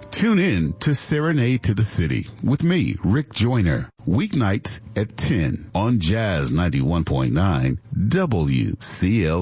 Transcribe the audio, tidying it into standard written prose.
Tune in to Serenade to the City with me, Rick Joyner, weeknights at 10 on Jazz 91.9 WCL.